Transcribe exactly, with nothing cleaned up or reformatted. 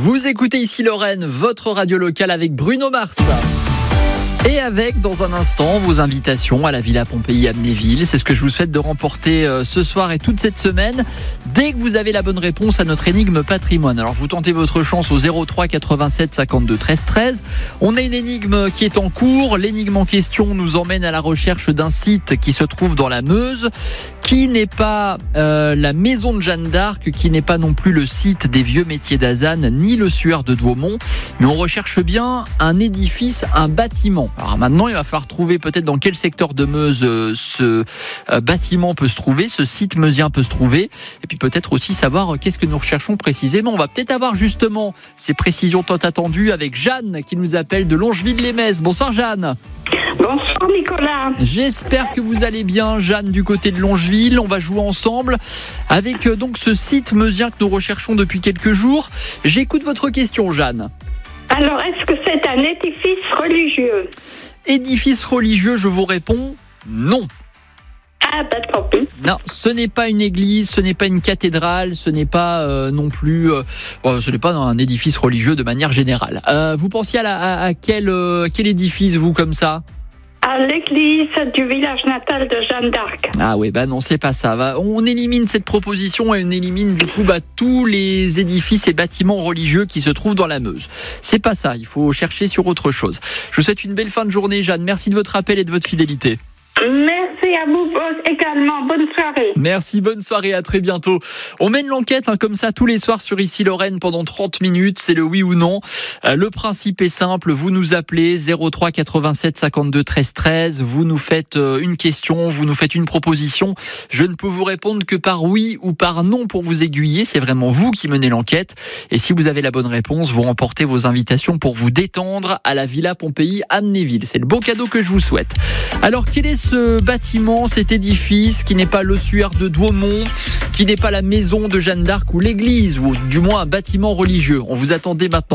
Vous écoutez ici Lorraine, votre radio locale avec Bruno Mars. Et avec, dans un instant, vos invitations à la Villa Pompéi Amnéville. C'est ce que je vous souhaite de remporter euh, ce soir et toute cette semaine, dès que vous avez la bonne réponse à notre énigme patrimoine. Alors vous tentez votre chance au zéro trois quatre-vingt-sept cinquante-deux treize treize. On a une énigme qui est en cours. L'énigme en question nous emmène à la recherche d'un site qui se trouve dans la Meuse, qui n'est pas euh, la maison de Jeanne d'Arc, qui n'est pas non plus le site des vieux métiers d'Azanne, ni le suaire de Douaumont. Mais on recherche bien un édifice, un bâtiment. Alors maintenant, il va falloir trouver peut-être dans quel secteur de Meuse euh, ce euh, bâtiment peut se trouver, ce site meusien peut se trouver, et puis peut-être aussi savoir euh, qu'est-ce que nous recherchons précisément. On va peut-être avoir justement ces précisions tant attendues avec Jeanne qui nous appelle de Longeville-les-Metz. Bonsoir Jeanne. Bonsoir Nicolas. J'espère que vous allez bien, Jeanne, du côté de Longeville. On va jouer ensemble avec euh, donc ce site meusien que nous recherchons depuis quelques jours. J'écoute votre question, Jeanne. Alors, est-ce que c'est un édifice religieux? Édifice religieux, je vous réponds non. Ah, ben tant pis. Non, ce n'est pas une église, ce n'est pas une cathédrale, ce n'est pas euh, non plus, euh, euh, ce n'est pas un édifice religieux de manière générale. Euh, vous pensiez à, la, à, à quel, euh, quel édifice, vous, comme ça ? À l'église du village natal de Jeanne d'Arc. Ah oui, bah non, c'est pas ça. Va, on élimine cette proposition et on élimine du coup bah, tous les édifices et bâtiments religieux qui se trouvent dans la Meuse. C'est pas ça, il faut chercher sur autre chose. Je vous souhaite une belle fin de journée, Jeanne. Merci de votre appel et de votre fidélité. Merci à vous également. Bonne soirée. Merci, bonne soirée, à très bientôt. On mène l'enquête hein, comme ça tous les soirs sur Ici Lorraine pendant trente minutes. C'est le oui ou non. Euh, le principe est simple. Vous nous appelez zéro trois quatre-vingt-sept cinquante-deux treize treize. Vous nous faites euh, une question, vous nous faites une proposition. Je ne peux vous répondre que par oui ou par non pour vous aiguiller. C'est vraiment vous qui menez l'enquête. Et si vous avez la bonne réponse, vous remportez vos invitations pour vous détendre à la Villa Pompéi Amnéville. C'est le beau cadeau que je vous souhaite. Alors, quel est ce bâtiment, cet édifice qui n'est pas l'ossuaire de Douaumont, qui n'est pas la maison de Jeanne d'Arc ou l'église, ou du moins un bâtiment religieux? On vous attendait maintenant.